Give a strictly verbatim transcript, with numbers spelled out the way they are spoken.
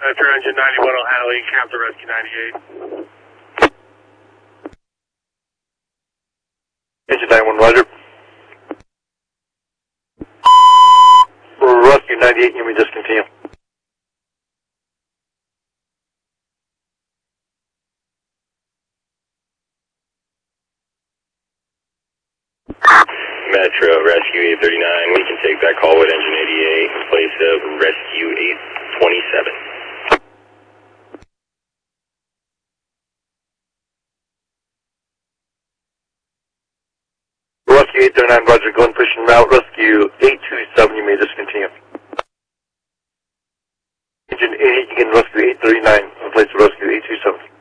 Metro Engine ninety-one O'Halley, Captain Rescue ninety-eight. Engine ninety-one, roger. Rescue ninety-eight, you may discontinue. Metro Rescue eight thirty-nine, we can take that call with Engine eighty-eight in place of Rescue eight twenty-seven. Rescue eight thirty-nine, roger, Glen pushing route. Rescue eight twenty-seven, you may discontinue. Engine eighty-eight, you can Rescue eight thirty-nine in place of Rescue eight twenty-seven.